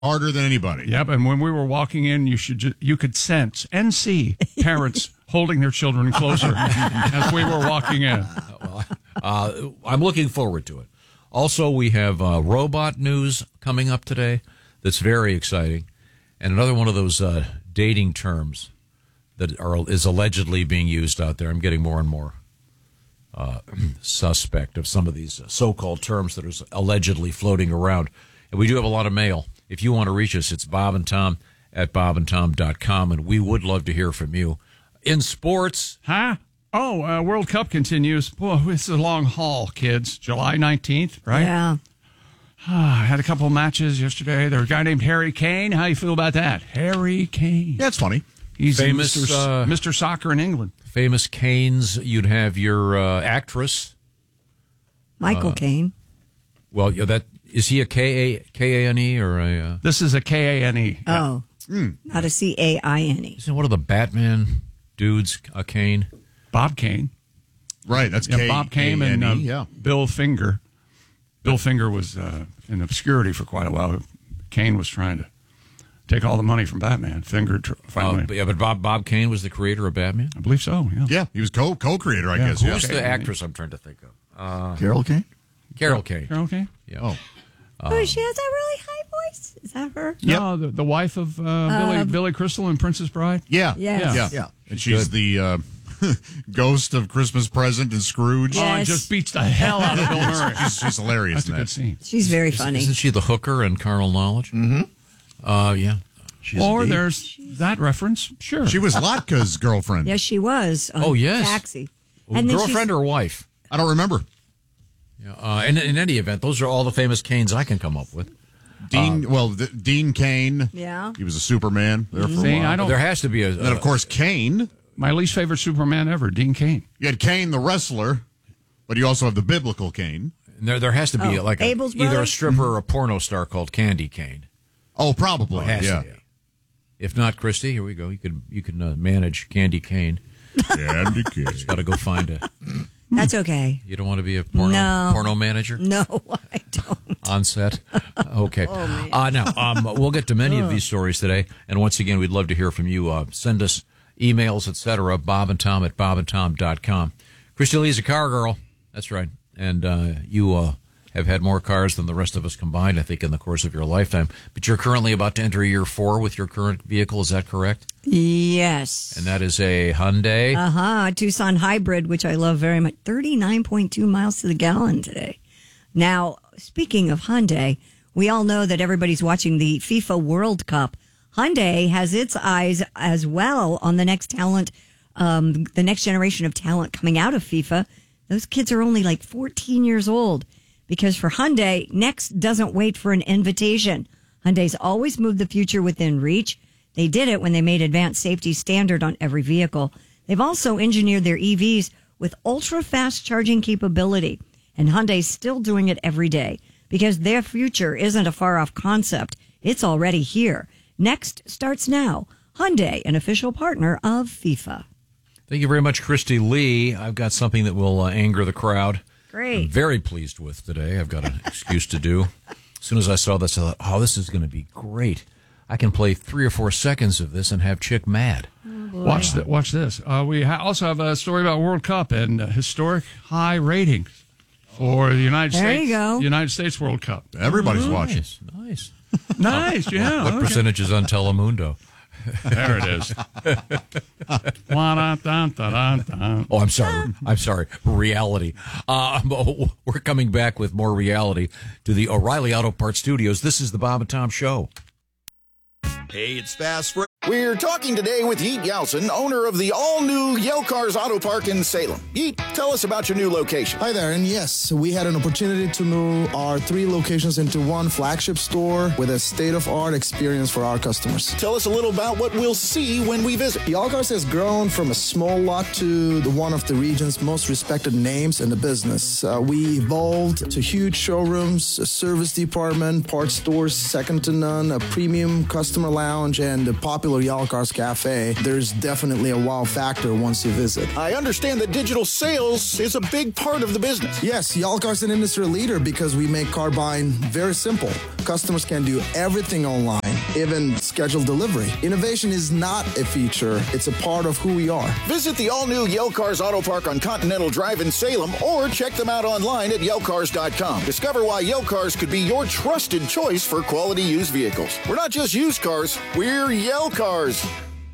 Harder than anybody. Yep, and when we were walking in, you could sense and see parents holding their children closer as we were walking in. I'm looking forward to it. Also, we have robot news coming up today that's very exciting, and another one of those dating terms that is allegedly being used out there. I'm getting more and more suspect of some of these so-called terms that are allegedly floating around. And we do have a lot of mail. If you want to reach us, it's Bob and Tom at bobandtom.com, and we would love to hear from you. In sports... Huh? Oh, World Cup continues. Boy, it's a long haul, kids. July 19th, right? Yeah. I had a couple of matches yesterday. There's a guy named Harry Kane. How do you feel about that? Harry Kane. Yeah, it's funny. He's famous Mr. Soccer in England. Famous Canes. You'd have your actress. Michael Caine. Well, that is he a K-A-N-E or a... This is a K-A-N-E. Oh, not a C-A-I-N-E. Isn't one of the Batman dudes a Kane? Bob Kane. Right, that's Bob Kane and yeah. Bill Finger. Bill Finger was in obscurity for quite a while. Kane was trying to take all the money from Batman. Finger finally. But Bob Kane was the creator of Batman? I believe so, yeah. Yeah, he was co-creator, I guess. Who's the actress I'm trying to think of? Carol Kane? Carol Kane. Carol Kane? Yeah. Oh, she has that really high voice? Is that her? No, the wife of Billy Crystal in Princess Bride? Yeah. Yes. Yeah. And she's the ghost of Christmas Present and Scrooge. Oh, and Yes. just beats the hell out of Bill Murray. She's hilarious. That's a good scene. She's very funny. Isn't she the hooker in Carnal Knowledge? Mm-hmm. Yeah. Or there's that reference. Sure. She was Latka's girlfriend. Yes, she was. On Oh, yes. Taxi. Well, then girlfriend or wife? I don't remember. Yeah. In any event, those are all the famous Canes I can come up with. Dean Cain. Yeah. He was a Superman there for a See, while. There has to be a... And then, of course, Kane. My least favorite Superman ever, Dean Cain. You had Kane the wrestler, but you also have the biblical Kane. There has to be Abel's either brother? a stripper or a porno star called Candy Cane. Oh, probably. It has yeah. to be. If not, Christy, here we go. You can manage Candy Cane. Candy Cane. Just got to go find a... That's okay. You don't want to be a porno manager? No, I don't. On set? Okay. Now, we'll get to many of these stories today. And once again, we'd love to hear from you. Send us emails, etc. Bob and Tom at bobandtom.com. Christy Lee's a car girl. That's right. And you have had more cars than the rest of us combined, I think, in the course of your lifetime. But you're currently about to enter year 4 with your current vehicle. Is that correct? Yes. And that is a Hyundai? Tucson Hybrid, which I love very much. 39.2 miles to the gallon today. Now, speaking of Hyundai, we all know that everybody's watching the FIFA World Cup. Hyundai has its eyes as well on the next talent, the next generation of talent coming out of FIFA. Those kids are only like 14 years old because for Hyundai, next doesn't wait for an invitation. Hyundai's always moved the future within reach. They did it when they made advanced safety standard on every vehicle. They've also engineered their EVs with ultra-fast charging capability. And Hyundai's still doing it every day because their future isn't a far-off concept. It's already here. Next starts now. Hyundai, an official partner of FIFA. Thank you very much, Christy Lee. I've got something that will anger the crowd. Great. I'm very pleased with today. I've got an excuse to do. As soon as I saw this, I thought, this is going to be great. I can play 3 or 4 seconds of this and have Chick mad. Watch this. We also have a story about World Cup and historic high ratings for the United States. There you go. United States World Cup. Everybody's watching. Nice. Nice, yeah. What okay. percentage is on Telemundo? There it is. Oh, I'm sorry. Reality. We're coming back with more reality to the O'Reilly Auto Parts Studios. This is the Bob and Tom Show. Hey, it's Fast Fred. We're talking today with Yeet Yeltsin, owner of the all-new Yale Cars Auto Park in Salem. Yeet, tell us about your new location. Hi there, and yes, we had an opportunity to move our 3 locations into one flagship store with a state-of-art experience for our customers. Tell us a little about what we'll see when we visit. Yale Cars has grown from a small lot to one of the region's most respected names in the business. We evolved to huge showrooms, a service department, parts stores second to none, a premium customer lounge, and a popular Yellow Cars Cafe, there's definitely a wow factor once you visit. I understand that digital sales is a big part of the business. Yes, Yellow Cars is an industry leader because we make car buying very simple. Customers can do everything online, even schedule delivery. Innovation is not a feature, it's a part of who we are. Visit the all-new Yell Cars Auto Park on Continental Drive in Salem or check them out online at yellcars.com. Discover why Yell Cars could be your trusted choice for quality used vehicles. We're not just used cars, we're Yell Cars.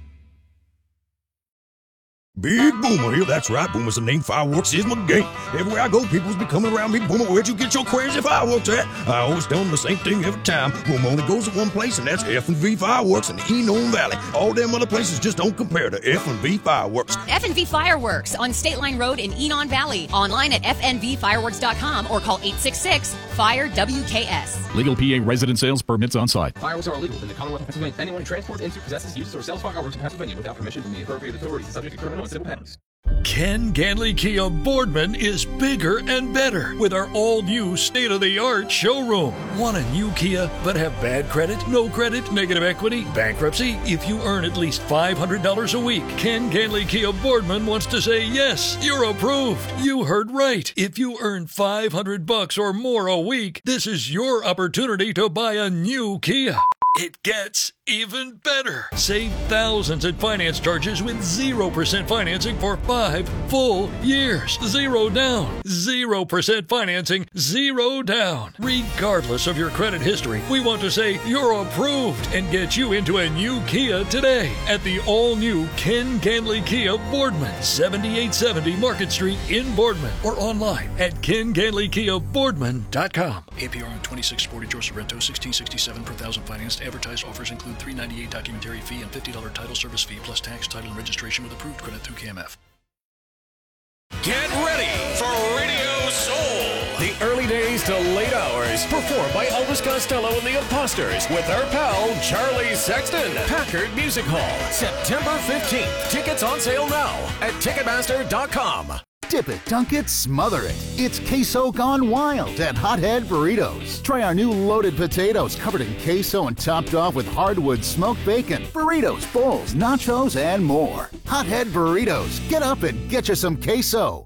Big Boomer here, that's right, Boomer's the name. Fireworks is my game. Everywhere I go, people's be coming around me. Boomer, where'd you get your crazy fireworks at? I always tell them the same thing every time. Boomer only goes to one place, and that's F&V Fireworks in the Enon Valley. All them other places just don't compare to F&V Fireworks. F&V Fireworks on State Line Road in Enon Valley. Online at fnvfireworks.com or call 866-FIRE-WKS. Legal PA resident sales permits on site. Fireworks are illegal in the Commonwealth of Pennsylvania. Anyone who transports, into, possesses, uses, or sells fireworks in Pennsylvania without permission from the appropriate authorities is subject to criminal and civil penalties. Ken Ganley Kia Boardman is bigger and better with our all-new state-of-the-art showroom. Want a new Kia but have bad credit, no credit, negative equity, bankruptcy? If you earn at least $500 a week, Ken Ganley Kia Boardman wants to say yes, you're approved. You heard right. If you earn $500 or more a week, this is your opportunity to buy a new Kia. It gets even better. Save thousands in finance charges with 0% financing for 5 full years. Zero down. 0% financing. Zero down. Regardless of your credit history, we want to say you're approved and get you into a new Kia today at the all-new Ken Ganley Kia Boardman, 7870 Market Street in Boardman, or online at kenganleykiaboardman.com. APR on 2640 George Sorrento, 1667 per thousand financed. Advertised offers include $398 documentary fee and $50 title service fee plus tax, title, and registration with approved credit through KMF. Get ready for Radio Soul. The early days to late hours, performed by Elvis Costello and the Imposters with our pal Charlie Sexton. Packard Music Hall, September 15th. Tickets on sale now at Ticketmaster.com. Dip it, dunk it, smother it. It's queso gone wild at Hothead Burritos. Try our new loaded potatoes covered in queso and topped off with hardwood smoked bacon, burritos, bowls, nachos, and more. Hothead Burritos. Get up and get you some queso.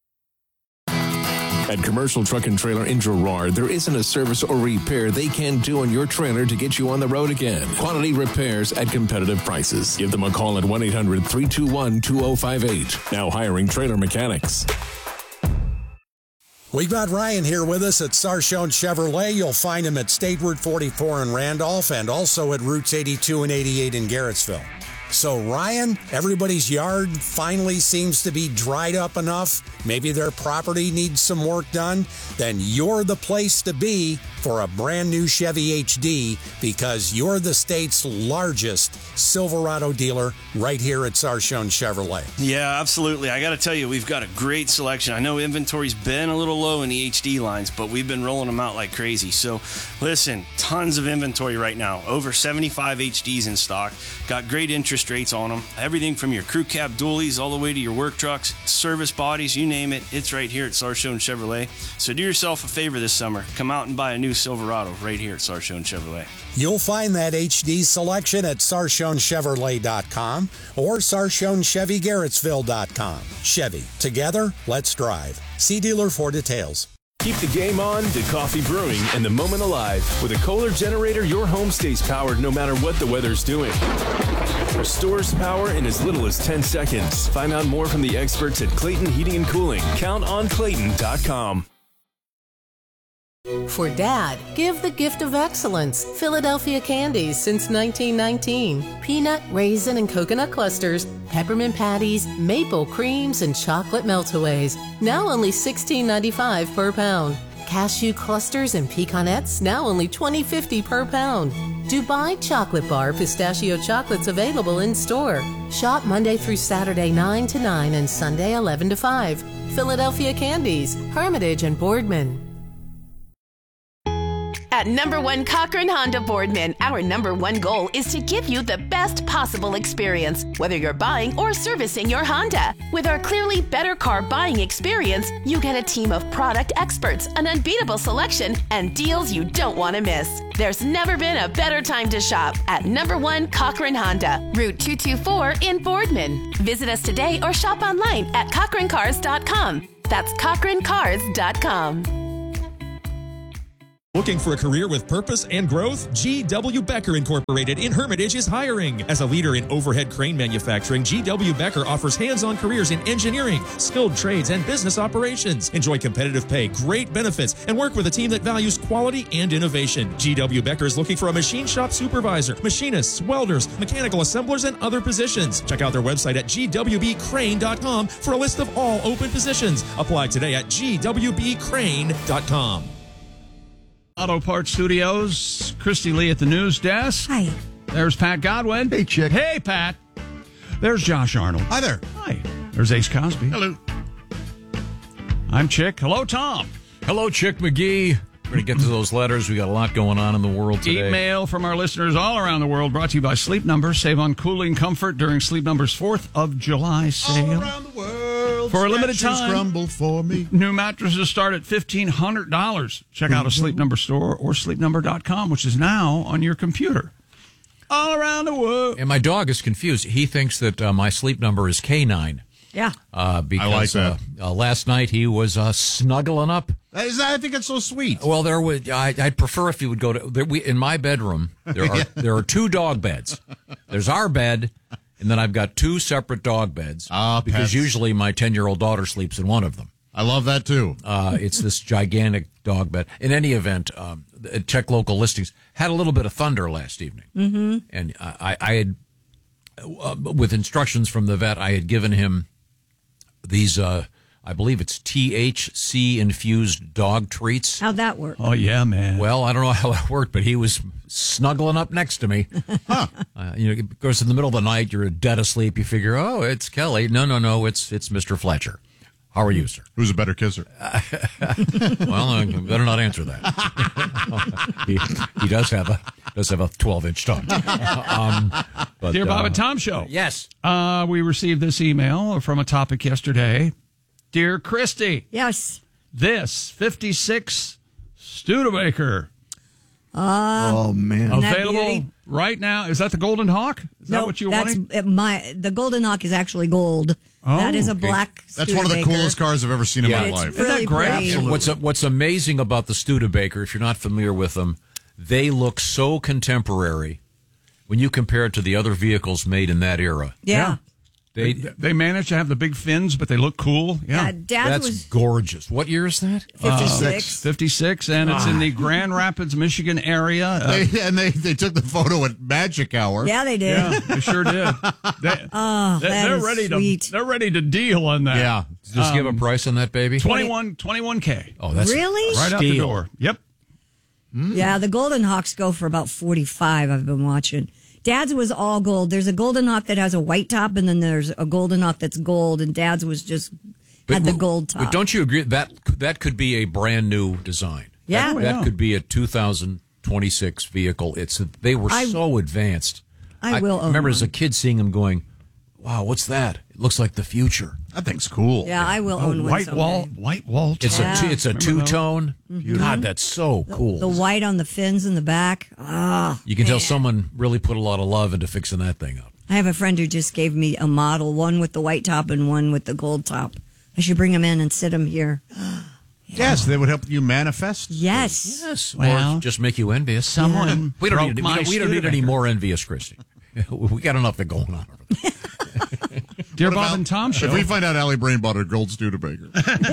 At Commercial Truck and Trailer in Girard, there isn't a service or repair they can't do on your trailer to get you on the road again. Quality repairs at competitive prices. Give them a call at 1-800-321-2058. Now hiring trailer mechanics. We've got Ryan here with us at Sarchone Chevrolet. You'll find him at State Route 44 in Randolph and also at Routes 82 and 88 in Garrettsville. So, Ryan, everybody's yard finally seems to be dried up enough. Maybe their property needs some work done. Then you're the place to be for a brand new Chevy HD because you're the state's largest Silverado dealer right here at Sarchone Chevrolet. Yeah, absolutely. I got to tell you, we've got a great selection. I know inventory's been a little low in the HD lines, but we've been rolling them out like crazy. So, listen, tons of inventory right now. Over 75 HDs in stock. Got great interest rates on them. Everything from your crew cab dualies all the way to your work trucks, service bodies, you name it. It's right here at Sarchone Chevrolet. So do yourself a favor this summer. Come out and buy a new Silverado right here at Sarchone Chevrolet. You'll find that HD selection at SarchoneChevrolet.com or SarchoneChevyGarrettsville.com. Chevy. Together, let's drive. See dealer for details. Keep the game on to coffee brewing and the moment alive. With a Kohler generator, your home stays powered no matter what the weather's doing. Restores power in as little as 10 seconds. Find out more from the experts at Clayton Heating and Cooling. Count on Clayton.com. For Dad, give the gift of excellence. Philadelphia Candies since 1919. Peanut, raisin, and coconut clusters, peppermint patties, maple creams, and chocolate meltaways. Now only $16.95 per pound. Cashew clusters and pecanettes, now only $20.50 per pound. Dubai Chocolate Bar pistachio chocolates available in store. Shop Monday through Saturday 9 to 9 and Sunday 11 to 5. Philadelphia Candies, Hermitage and Boardman. At Number One Cochrane Honda Boardman, our number one goal is to give you the best possible experience, whether you're buying or servicing your Honda. With our clearly better car buying experience, you get a team of product experts, an unbeatable selection, and deals you don't want to miss. There's never been a better time to shop at Number One Cochrane Honda, Route 224 in Boardman. Visit us today or shop online at CochraneCars.com. That's CochraneCars.com. Looking for a career with purpose and growth? G.W. Becker Incorporated in Hermitage is hiring. As a leader in overhead crane manufacturing, G.W. Becker offers hands-on careers in engineering, skilled trades, and business operations. Enjoy competitive pay, great benefits, and work with a team that values quality and innovation. G.W. Becker is looking for a machine shop supervisor, machinists, welders, mechanical assemblers, and other positions. Check out their website at gwbcrane.com for a list of all open positions. Apply today at gwbcrane.com. Auto Parts Studios, Christy Lee at the news desk. Hi. There's Pat Godwin. Hey, Chick. Hey, Pat. There's Josh Arnold. Hi there. Hi. There's Ace Cosby. Hello. I'm Chick. Hello, Tom. Hello, Chick McGee. We're going to get to those letters. We got a lot going on in the world today. Email from our listeners all around the world, brought to you by Sleep Number. Save on cooling comfort during Sleep Number's 4th of July sale. All around the world. For a limited time, Crumble for me. New mattresses start at $1,500. Check out a Sleep Number store or sleepnumber.com, which is now on your computer. All around the world. And my dog is confused. He thinks that my Sleep Number is K9. Yeah. Because I like that. Last night he was snuggling up. I think it's so sweet. Well, I'd prefer if you would go to in my bedroom. There are two dog beds. There's our bed, and then I've got two separate dog beds because pets. usually my 10-year-old daughter sleeps in one of them. I love that too. It's this gigantic dog bed. In any event, check local listings. Had a little bit of thunder last evening, and I had, with instructions from the vet, I had given him these. I believe it's THC infused dog treats. How'd that work? Oh, yeah, man. Well, I don't know how that worked, but he was snuggling up next to me. Of course, in the middle of the night, you're dead asleep. You figure, oh, it's Kelly. No, it's Mr. Fletcher. How are you, sir? Who's a better kisser? Well, I better not answer that. he does have a 12-inch tongue. Dear Bob and Tom Show. Yes. We received this email from a topic yesterday. Dear Christy. Yes. This 56 Studebaker. Oh, man. Available right now. Is that the Golden Hawk? Is that what you're wanting? The Golden Hawk is actually gold. Oh, that is a okay. black That's one of the coolest cars I've ever seen in my life. Really Isn't that great? pretty. Absolutely. What's amazing about the Studebaker, if you're not familiar with them, they look so contemporary when you compare it to the other vehicles made in that era. Yeah. They managed to have the big fins, but they look cool. Yeah. That's gorgeous. What year is that? 56. 56, and it's in the Grand Rapids, Michigan area. They took the photo at Magic Hour. Yeah, they did. Yeah, they sure did. They're ready sweet. they're ready to deal on that. Yeah. Just give a price on that baby. 21K. Oh, that's Really? Right out the door. Yep. Yeah, the Golden Hawks go for about 45. I've been watching. Dad's was all gold. There's a Golden Hawk that has a white top, and then there's a Golden Hawk that's gold, and Dad's was just had the gold top. But don't you agree that could be a brand new design? Yeah. That could be a 2026 vehicle. They were so advanced. I will own remember one. as a kid seeing them going, wow, what's that? It looks like the future. That thing's cool. Yeah, I will own one White someday. wall. It's a two-tone. God, that's so cool. The white on the fins in the back. You can tell someone really put a lot of love into fixing that thing up. I have a friend who just gave me a model, one with the white top and one with the gold top. I should bring them in and sit them here. Yes, they would help you manifest. Yes. Yes. Well, or just make you envious. someone We don't broke my need any Studebaker. more envious, Christy. We got enough that going on. Dear What Bob about- and Tom Show. If we find out Allie Brain bought a gold Studebaker.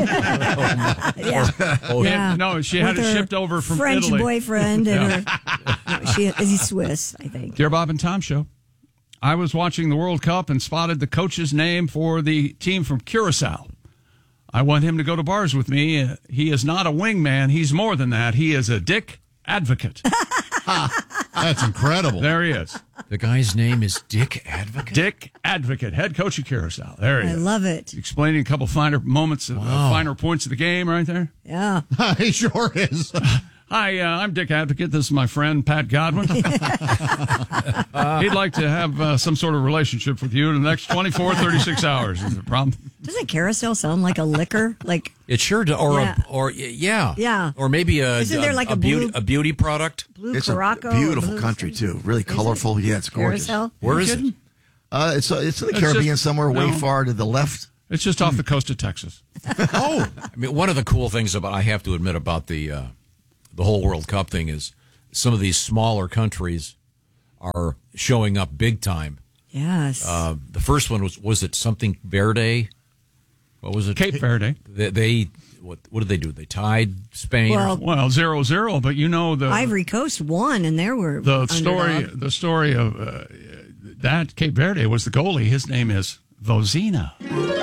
Yeah. No, she had With it her shipped over from French Italy. boyfriend and her. He's Swiss, I think. Dear Bob and Tom Show. I was watching the World Cup and spotted the coach's name for the team from Curacao. I want him to go to bars with me. He is not a wingman. He's more than that. He is a dick advocate. That's incredible. There he is. The guy's name is Dick Advocate? Dick Advocate, head coach of Curacao. There he I is. love it. Explaining a couple finer moments, finer points of the game right there. Yeah. He sure is. Hi, I'm Dick Advocate. This is my friend, Pat Godwin. He'd like to have some sort of relationship with you in the next 24, 36 hours. Is it a problem? Doesn't Carousel sound like a liquor? Like It sure does. Yeah. Or maybe Isn't there like a beauty product. Blue It's Caraco a beautiful or blue country something? too. Really colorful. Yeah, it's gorgeous. Carousel? Where is it? It's in the Caribbean somewhere, way far to the left. It's just off the coast of Texas. I mean, one of the cool things I have to admit about the whole World Cup thing is some of these smaller countries are showing up big time. Yes. The first one was it something Verde? What was it? Cape Verde. What did they do? They tied Spain. Well, 0-0, but you know the Ivory Coast won, and there were the underdog. story of that Cape Verde was the goalie. His name is Vozina.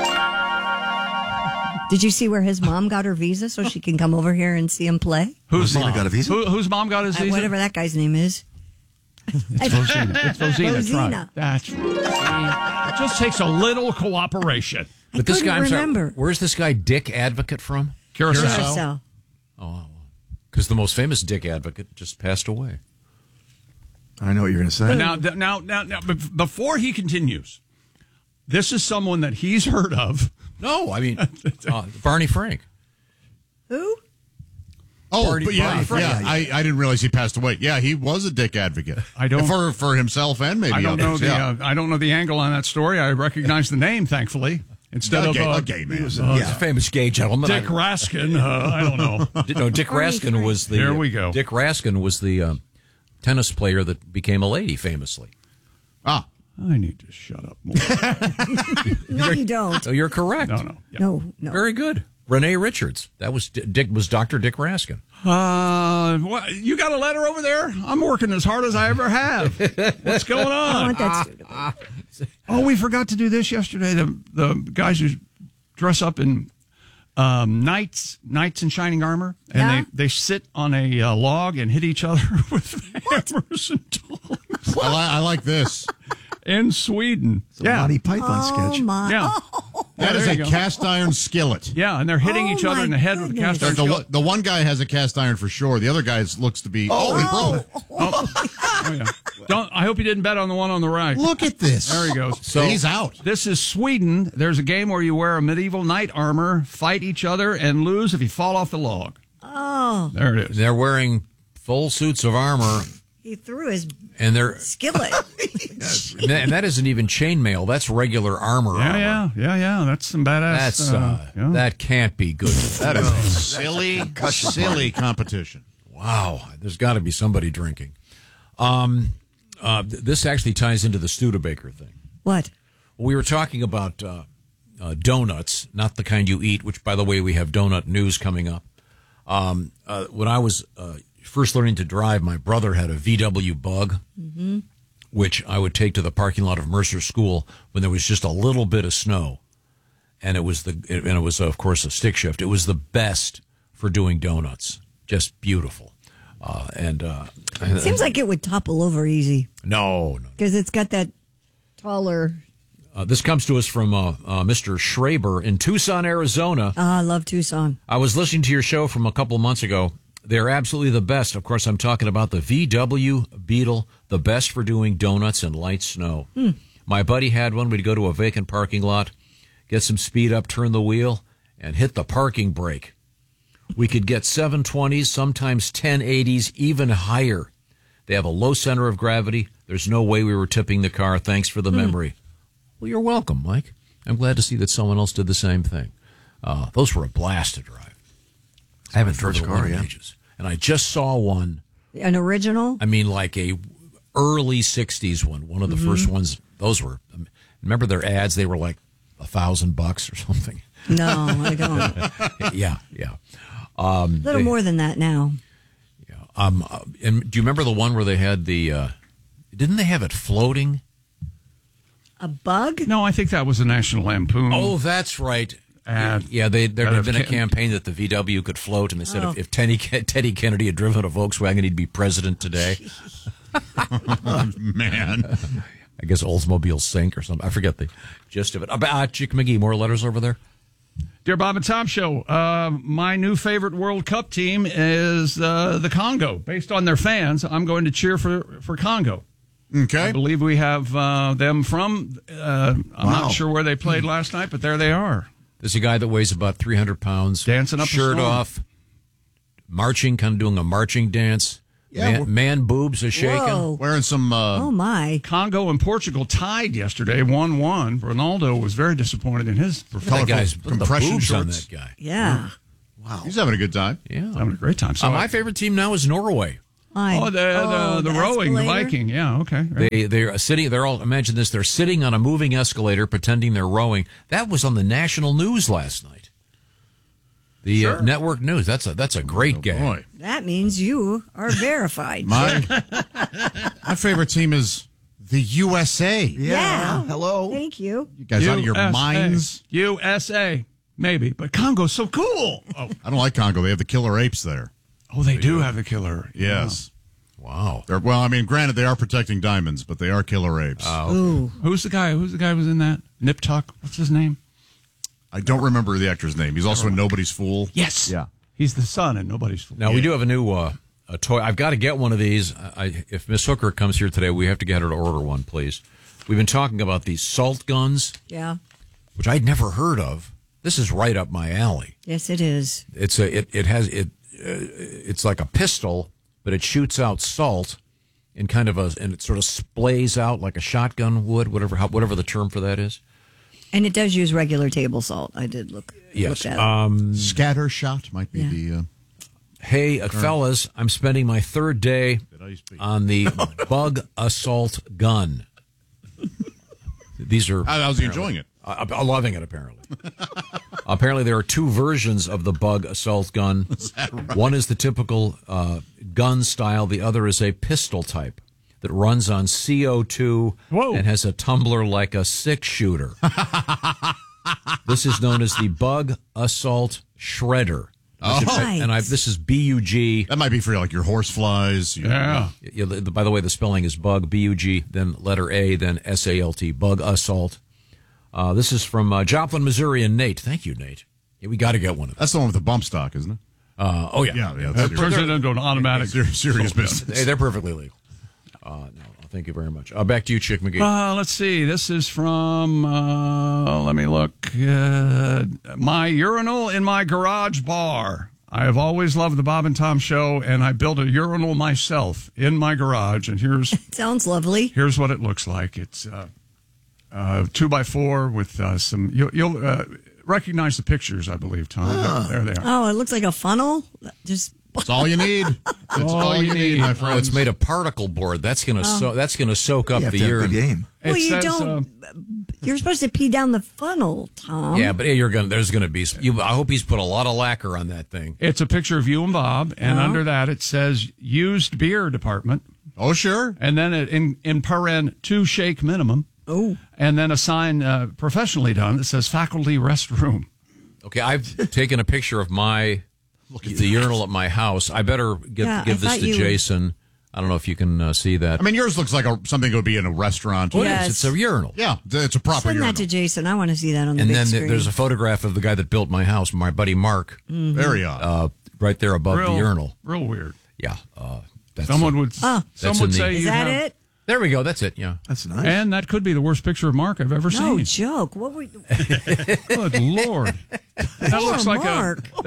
Did you see where his mom got her visa so she can come over here and see him play? Whose Vozina mom got a visa? Whose mom got his visa? Whatever that guy's name is. It's Vozina. It's Vozina. Vozina. That's right. It just takes a little cooperation. But this guy, remember. Where's this guy Dick Advocate from? Carousel. Oh, because the most famous Dick Advocate just passed away. I know what you're going to say. Now, before he continues, this is someone that he's heard of. No, I mean Barney Frank. Who? Oh, Barney but yeah, Frank. I didn't realize he passed away. Yeah, he was a Dick Advocate. I don't for himself and maybe I don't others. know I don't know the angle on that story. I recognize the name, thankfully, instead of a gay man. He's a famous gay gentleman. Dick Raskin. I don't know. No, Dick Raskin was the. There we go. Dick Raskin was the tennis player that became a lady famously. Ah. I need to shut up more. No, you don't. Oh, you're correct. No. Yeah. No. Very good. Renee Richards. That was Dr. Dick Raskin. What, you got a letter over there? I'm working as hard as I ever have. What's going on? I want that suitable. Oh, we forgot to do this yesterday. The guys who dress up in knights in shining armor, and they sit on a log and hit each other with hammers and tongs. I like this. In Sweden. It's a Monty Python sketch. My. Yeah. That is there a you go. cast iron skillet. Yeah, and they're hitting each other in the head with a cast iron skillet. The one guy has a cast iron for sure. The other guy looks to be. He broke. Oh, yeah. I hope you didn't bet on the one on the right. Look at this. There he goes. So he's out. This is Sweden. There's a game where you wear a medieval knight armor, fight each other, and lose if you fall off the log. Oh. There it is. They're wearing full suits of armor. He threw his And they're skillet. and that isn't even chainmail. That's regular armor. Yeah. That's some badass. That's that can't be good. That is a silly competition. Wow, there's got to be somebody drinking. This actually ties into the Studebaker thing. What? We were talking about donuts, not the kind you eat. Which, by the way, we have donut news coming up. When I was first learning to drive, my brother had a VW Bug, which I would take to the parking lot of Mercer School when there was just a little bit of snow, and it was of course a stick shift. It was the best for doing donuts, just beautiful. It seems like it would topple over easy. No, because it's got that taller. This comes to us from Mr. Schraber in Tucson, Arizona. I love Tucson. I was listening to your show from a couple of months ago. They're absolutely the best. Of course, I'm talking about the VW Beetle, the best for doing donuts in light snow. My buddy had one. We'd go to a vacant parking lot, get some speed up, turn the wheel, and hit the parking brake. We could get 720s, sometimes 1080s, even higher. They have a low center of gravity. There's no way we were tipping the car. Thanks for the memory. Well, you're welcome, Mike. I'm glad to see that someone else did the same thing. Those were a blast to drive. I haven't driven one in ages. And I just saw one. An original? I mean, like a early 60s one of the first ones. Those were, remember their ads? They were like $1,000 or something. No, I don't. Yeah. A little more than that now. Yeah. And do you remember the one where they had the, didn't they have it floating? A bug? No, I think that was a National Lampoon. Oh, that's right. There had been a campaign that the VW could float, and they said if Teddy Kennedy had driven a Volkswagen, he'd be president today. Man. I guess Oldsmobile Sink or something. I forget the gist of it. Chick McGee, more letters over there? Dear Bob and Tom Show, my new favorite World Cup team is the Congo. Based on their fans, I'm going to cheer for Congo. Okay. I believe we have them from, I'm not sure where they played last night, but there they are. There's a guy that weighs about 300 pounds. Dancing up a shirt storm. off, marching, kind of doing a marching dance. Yeah, man boobs are shaking. Whoa. Wearing some... Oh, my. Congo and Portugal tied yesterday, 1-1. Ronaldo was very disappointed in his performance. That guy's put the compression boobs on shorts. that guy. Yeah. Wow. He's having a good time. Yeah. Having a great time. So my favorite team now is Norway. the rowing, the Viking. Yeah, okay. Right. They're sitting. They're all. Imagine this. They're sitting on a moving escalator, pretending they're rowing. That was on the national news last night. The network news. That's a great game. Boy. That means you are verified. My favorite team is the USA. Yeah. Hello. Thank you. You guys out of your minds? USA, maybe, but Congo's so cool. Oh, I don't like Congo. They have the killer apes there. oh they do have the killer. Yes. Wow. Well, I mean, granted, they are protecting diamonds, but they are killer apes. Ooh. Who's the guy? Who's the guy who was in that? Nip Tuck. What's his name? I don't remember the actor's name. He's also in Nobody's Fool. Yes. Yeah. He's the son in Nobody's Fool. Now we do have a new a toy. I've got to get one of these. If Miss Hooker comes here today, we have to get her to order one, please. We've been talking about these salt guns, Yeah. which I'd never heard of. This is right up my alley. Yes, it is. It's like a pistol, but it shoots out salt and and it sort of splays out like a shotgun would, whatever the term for that is. And it does use regular table salt. I did look at it. Scatter shot might be the... Hey, fellas, I'm spending my third day on the bug assault gun. These are... How's he enjoying it? I'm loving it, apparently. Apparently, there are two versions of the bug assault gun. Right? One is the typical gun style. The other is a pistol type that runs on CO2 and has a tumbler like a six-shooter. This is known as the Bug Assault Shredder. This is BUG. That might be for like your horse flies. Yeah. By the way, the spelling is bug, BUG, then letter A, then SALT, Bug Assault. This is from Joplin, Missouri, and Nate. Thank you, Nate. Yeah, we got to get one of those. That's the one with the bump stock, isn't it? Oh, yeah. It turns it into an automatic. Serious business. Hey, they're perfectly legal. No, thank you very much. Back to you, Chick McGee. Let's see. This is from, let me look. My urinal in my garage bar. I have always loved the Bob and Tom Show, and I built a urinal myself in my garage. And here's sounds lovely. Here's what it looks like. It's 2x4 with some. You'll recognize the pictures, I believe, Tom. There they are. Oh, it looks like a funnel. That's all you need. That's all you need, my friend. Oh, it's made of particle board. That's gonna soak up the urine. Game. Well, you don't. You're supposed to pee down the funnel, Tom. Yeah, but there's gonna be. I hope he's put a lot of lacquer on that thing. It's a picture of you and Bob, and under that it says used beer department. Oh, sure. And then in paren 2 shake minimum. Oh. And then a sign professionally done that says faculty restroom. Okay, I've taken a picture of the urinal at my house. I better give this to Jason. I don't know if you can see that. I mean, yours looks like something that would be in a restaurant. Well, yes. It's a urinal. Yeah, it's a proper Send urinal. that to Jason. I want to see that on the big screen. And then there's a photograph of the guy that built my house, my buddy Mark. Mm-hmm. Very odd. Right there above the urinal. Real weird. Yeah. Someone would say is that it? There we go. That's it. Yeah. That's nice. And that could be the worst picture of Mark I've ever seen. No joke. What we? Good Lord. That looks like Mark. a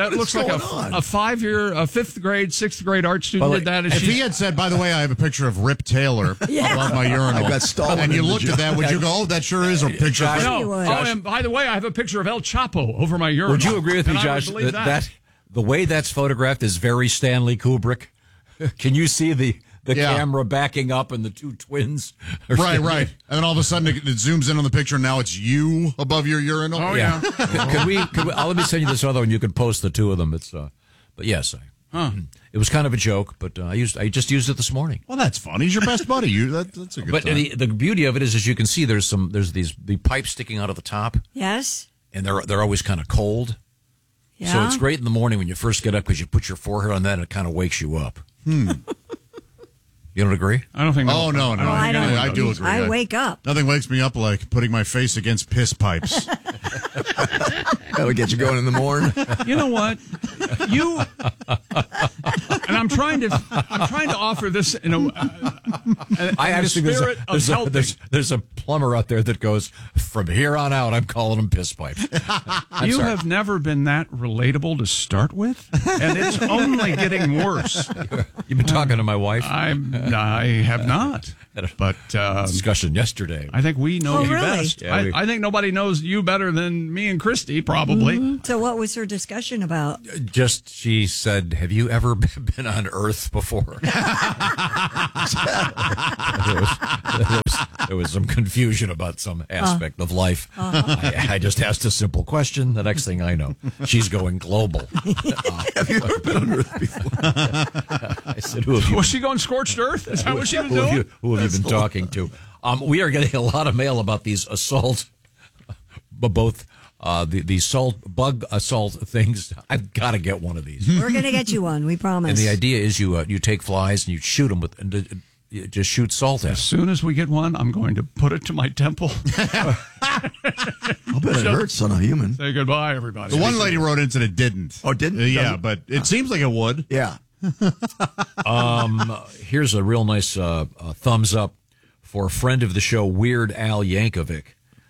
5th grade, 6th grade art student did that. If he had said, by the way, I have a picture of Rip Taylor above my urinal, I got Stalin and you in the looked at that, would you go, oh, that sure is a picture of No. And by the way, I have a picture of El Chapo over my urinal. Would you agree with me, And I would Josh, believe that the way that's photographed is very Stanley Kubrick? Can you see the camera backing up and the two twins? Right. And then all of a sudden it zooms in on the picture, and now it's you above your urinal. Oh, yeah. Could we let me send you this other one. You could post the two of them. It's but yes, it was kind of a joke, but I just used it this morning. Well, that's fun. He's your best buddy. That's a good But time. the beauty of it is, as you can see, there's the pipes sticking out of the top. Yes. And they're always kind of cold. Yeah. So it's great in the morning when you first get up because you put your forehead on that and it kind of wakes you up. You don't agree? I don't think. Oh, no. I do agree. I wake up. Nothing wakes me up like putting my face against piss pipes. That'll get you going in the morning. You know what? And I'm trying to offer this in a I actually spirit of helping. there's a plumber out there that goes, from here on out, I'm calling them piss pipes. You have never been that relatable to start with, and it's only getting worse. You've been talking to my wife? I have not. But discussion yesterday. I think we know you really? best. Yeah, I think nobody knows you better than me and Christy, probably. Mm-hmm. So what was her discussion about? Just, she said, have you ever been on Earth before? there was some confusion about some aspect of life. I just asked a simple question. The next thing I know, she's going global. Have you ever been on Earth before? I said, who have you? Was she going scorched earth? Is that what she was doing? Who have you been talking to? We are getting a lot of mail about these assault, both the bug assault things. I've got to get one of these. We're going to get you one, we promise. And the idea is you take flies and you shoot them with, and you just shoot salt at As them. soon as we get one, I'm going to put it to my temple. I'll bet it hurts on a human. Say goodbye, everybody. The one lady wrote into it didn't. Oh, didn't? Yeah, but it seems like it would. Yeah. Here's a real nice thumbs up for a friend of the show, Weird Al Yankovic.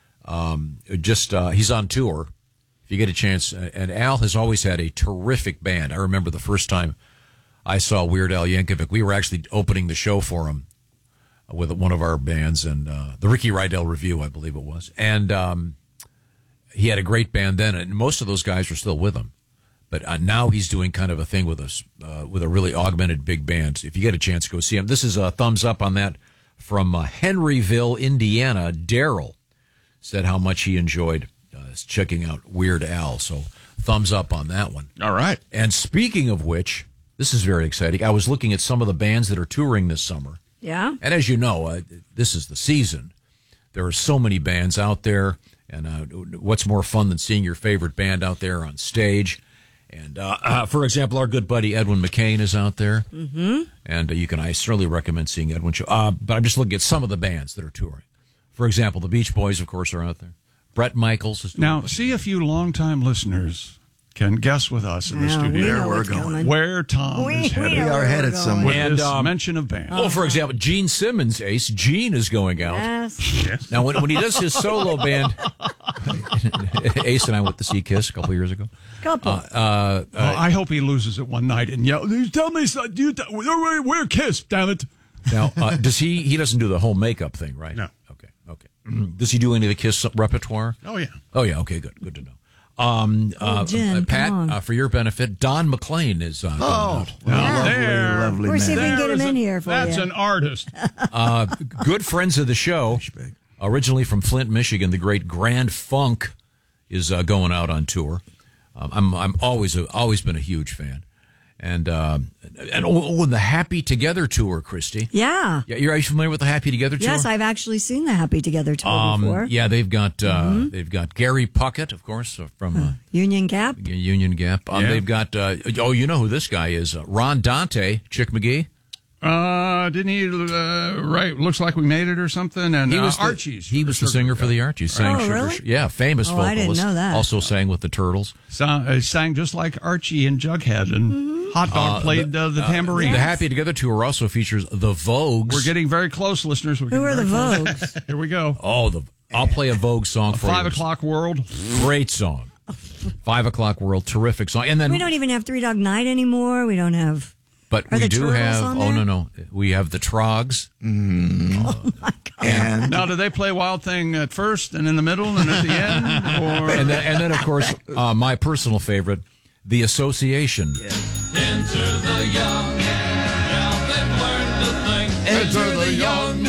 He's on tour. If you get a chance, and Al has always had a terrific band. I remember the first time I saw Weird Al Yankovic. We were actually opening the show for him with one of our bands, and the Ricky Rydell Review, I believe it was. And he had a great band then, and most of those guys are still with him. But now he's doing kind of a thing with us, with a really augmented big band. If you get a chance, go see him. This is a thumbs up on that from Henryville, Indiana. Daryl said how much he enjoyed checking out Weird Al. So thumbs up on that one. All right. And speaking of which, this is very exciting. I was looking at some of the bands that are touring this summer. Yeah. And as you know, this is the season. There are so many bands out there. And what's more fun than seeing your favorite band out there on stage? And, for example, our good buddy Edwin McCain is out there. Mm-hmm. And I certainly recommend seeing Edwin show. But I'm just looking at some of the bands that are touring. For example, the Beach Boys, of course, are out there. Brett Michaels is Now, see if you longtime listeners can guess with us in the studio Where we're going. where Tom is headed. We are headed somewhere. With this mention of bands. Well, for example, Gene Simmons, Ace. Gene is going out. Yes. Now, when he does his solo band, Ace and I went to see Kiss a couple years ago. I hope he loses it one night and yell, tell me, we're Kiss, damn it. Now, does he doesn't do the whole makeup thing, right? No. Okay. Does he do any of the Kiss repertoire? Oh, yeah. Oh, yeah. Okay, good to know. Jen, Pat, for your benefit, Don McLean is going out. Lovely We're see if we man. can get him in here for That's you. an artist. Good friends of the show, originally from Flint, Michigan, the great Grand Funk is going out on tour. I'm always been a huge fan. And the Happy Together tour, Christy. Yeah. Yeah, are you familiar with the Happy Together tour? Yes, I've actually seen the Happy Together tour before. Yeah, they've got Gary Puckett, of course, from Union Gap. Union Gap. They've got you know who this guy is? Ron Dante, Chick McGee. Didn't he right? Looks Like We Made It or something. And Archie's. He was the singer for the Archies. Sang Sugar. Really? Yeah, famous vocalist. I didn't know that. Also sang with the Turtles. Sang just like Archie and Jughead, and Hot Dog played the tambourine. The Happy Together tour also features the Vogues. We're getting very close, listeners. Who are the Vogues? Here we go. Oh, I'll play a Vogue song for 5 you. O'Clock World. Great song. 5 O'Clock World, terrific song. And then We don't even have Three Dog Night anymore. We don't have. But Are we the do Turtles have. on Oh there? no, we have the Trogs. Oh my God. And Now, do they play Wild Thing at first and in the middle and at the end? Or And then of course, my personal favorite, the Association. Enter the young, now they've learned to think. Enter the young,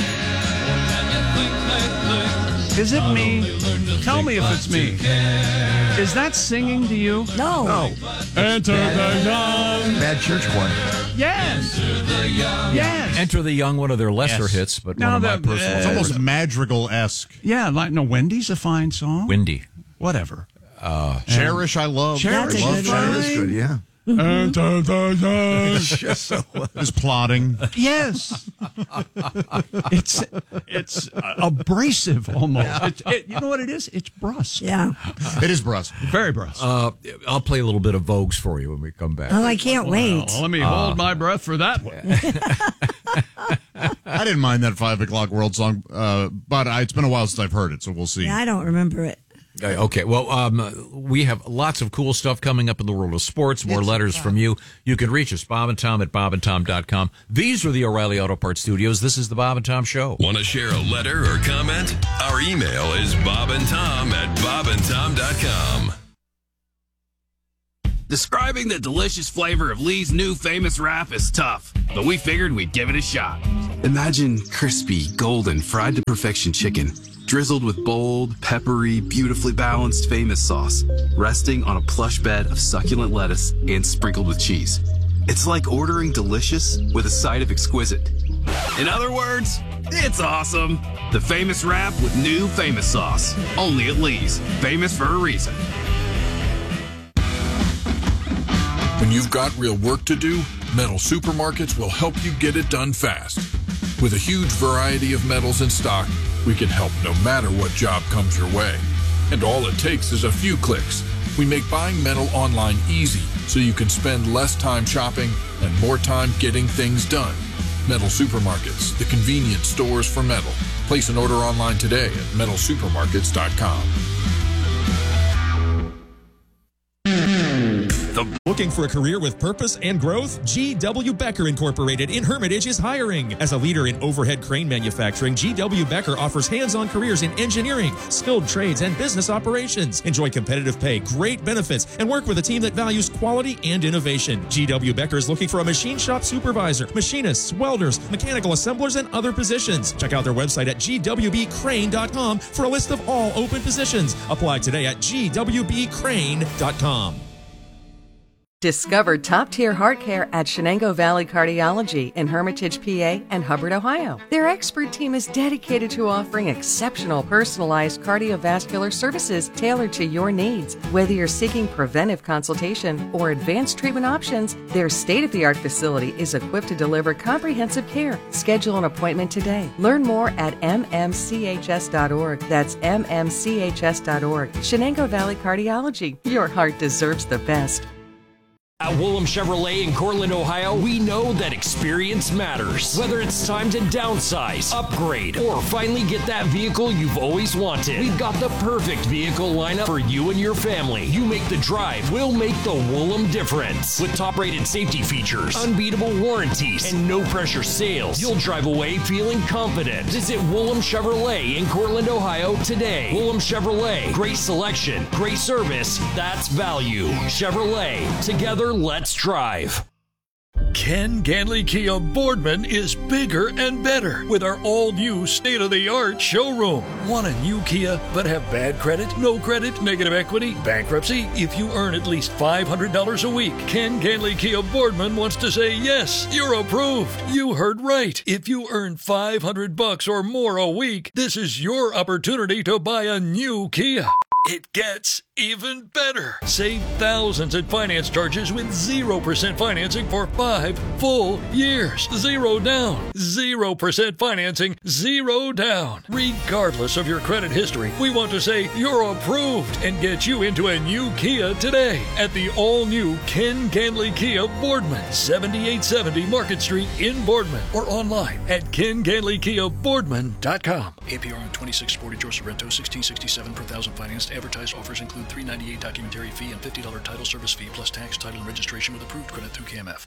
is it me? Tell me if it's me. Is that singing to you? No. Enter the young. Bad Church Choir. Yes. Yes. Enter the Young, one of their lesser Yes. hits, but Now one of my that- personal It's favorites. almost madrigal-esque. Yeah, like no. Wendy's a fine song. Windy. Whatever. Cherish, I love. Cherish That's a love good Cherish. one. That's good, yeah. Just plotting. Yes. It's abrasive almost. You know what it is? It's brusque. Yeah. It is brusque. Very brusque. I'll play a little bit of Vogues for you when we come back. Oh, I can't wait. Let me hold my breath for that one. I didn't mind that 5 o'clock world song, but it's been a while since I've heard it, so we'll see. Yeah, I don't remember it. Okay, well, we have lots of cool stuff coming up in the world of sports. More letters from you. You can reach us, Bob and Tom at bobandtom.com. These are the O'Reilly Auto Parts Studios. This is the Bob and Tom Show. Want to share a letter or comment? Our email is bobandtom@bobandtom.com. Describing the delicious flavor of Lee's new famous wrap is tough, but we figured we'd give it a shot. Imagine crispy, golden, fried to perfection chicken, drizzled with bold, peppery, beautifully balanced famous sauce, resting on a plush bed of succulent lettuce and sprinkled with cheese. It's like ordering delicious with a side of exquisite. In other words, it's awesome. The famous wrap with new famous sauce. Only at Lee's. Famous for a reason. When you've got real work to do, Metal Supermarkets will help you get it done fast. With a huge variety of metals in stock, we can help no matter what job comes your way. And all it takes is a few clicks. We make buying metal online easy so you can spend less time shopping and more time getting things done. Metal Supermarkets, the convenient stores for metal. Place an order online today at metalsupermarkets.com. Looking for a career with purpose and growth? G.W. Becker Incorporated in Hermitage is hiring. As a leader in overhead crane manufacturing, G.W. Becker offers hands-on careers in engineering, skilled trades, and business operations. Enjoy competitive pay, great benefits, and work with a team that values quality and innovation. G.W. Becker is looking for a machine shop supervisor, machinists, welders, mechanical assemblers, and other positions. Check out their website at gwbcrane.com for a list of all open positions. Apply today at gwbcrane.com. Discover top-tier heart care at Shenango Valley Cardiology in Hermitage, PA and Hubbard, Ohio. Their expert team is dedicated to offering exceptional personalized cardiovascular services tailored to your needs. Whether you're seeking preventive consultation or advanced treatment options, their state-of-the-art facility is equipped to deliver comprehensive care. Schedule an appointment today. Learn more at mmchs.org. That's mmchs.org. Shenango Valley Cardiology. Your heart deserves the best. At Woolham Chevrolet in Cortland, Ohio, we know that experience matters. Whether it's time to downsize, upgrade, or finally get that vehicle you've always wanted, we've got the perfect vehicle lineup for you and your family. You make the drive, we'll make the Woolham difference. With top-rated safety features, unbeatable warranties, and no-pressure sales, you'll drive away feeling confident. Visit Woolham Chevrolet in Cortland, Ohio today. Woolham Chevrolet, great selection, great service, that's value. Chevrolet, together let's drive. Ken Ganley Kia Boardman is bigger and better with our all-new state-of-the-art showroom. Want a new Kia but have bad credit, no credit, negative equity, bankruptcy? If you earn at least $500 a week, Ken Ganley Kia Boardman wants to say yes, you're approved. You heard right. If you earn $500 or more a week, this is your opportunity to buy a new Kia. It gets even better. Save thousands in finance charges with 0% financing for 5 full years. Zero down. 0% financing. Zero down. Regardless of your credit history, we want to say you're approved and get you into a new Kia today at the all-new Ken Ganley Kia Boardman, 7870 Market Street in Boardman, or online at kenganleykiaboardman.com. APR on 26 Sporty George Sorrento, 1667 per thousand financed. Advertised offers include $398 documentary fee and $50 title service fee plus tax, title, and registration with approved credit through KMF.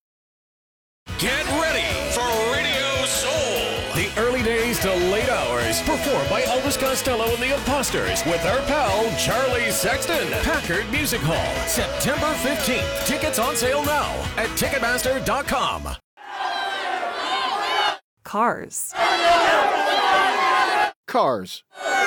Get ready for Radio Soul. The early days to late hours, performed by Elvis Costello and the Imposters with our pal Charlie Sexton. Packard Music Hall, September 15th. Tickets on sale now at Ticketmaster.com. Cars. Cars.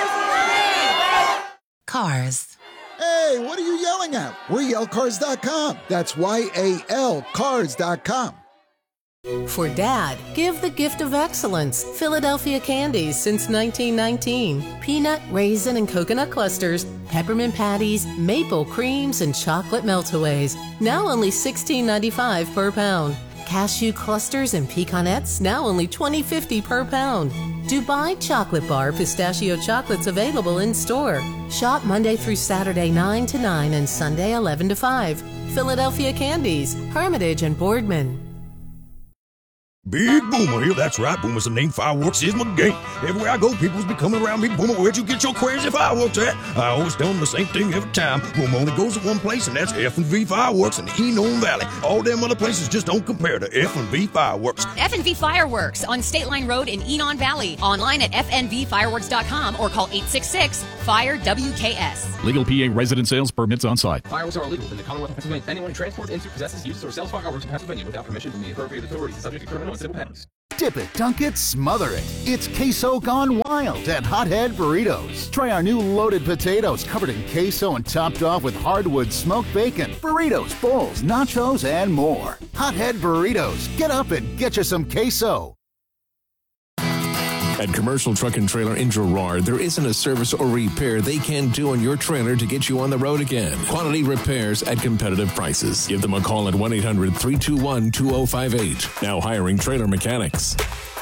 Cars. Hey, what are you yelling at? We're yellcars.com. That's YAL cars.com. For Dad, give the gift of excellence. Philadelphia Candies since 1919. Peanut, raisin, and coconut clusters, peppermint patties, maple creams, and chocolate meltaways. Now only $16.95 per pound. Cashew clusters and pecanettes, now only $20.50 per pound. Dubai Chocolate Bar pistachio chocolates available in store. Shop Monday through Saturday 9 to 9 and Sunday 11 to 5. Philadelphia Candies, Hermitage and Boardman. Big Boomer here, that's right, Boomer's the name, fireworks is my game. Everywhere I go, people's be coming around me, Boomer, where'd you get your crazy fireworks at? I always tell them the same thing every time. Boomer only goes to one place, and that's F&V Fireworks in the Enon Valley. All them other places just don't compare to F&V Fireworks. F&V Fireworks on State Line Road in Enon Valley. Online at fnvfireworks.com or call 866-FIRE-WKS. Legal PA resident sales permits on site. Fireworks are illegal in the Commonwealth of Pennsylvania. Anyone who transports, into, possesses, uses, or sells fireworks in Pennsylvania without permission from the appropriate authorities is subject to criminal and civil penalties. Dip it, dunk it, smother it. It's queso gone wild at Hothead Burritos. Try our new loaded potatoes covered in queso and topped off with hardwood smoked bacon, burritos, bowls, nachos, and more. Hothead Burritos. Get up and get you some queso. At Commercial Truck and Trailer in Girard, there isn't a service or repair they can't do on your trailer to get you on the road again. Quality repairs at competitive prices. Give them a call at 1-800-321-2058. Now hiring trailer mechanics.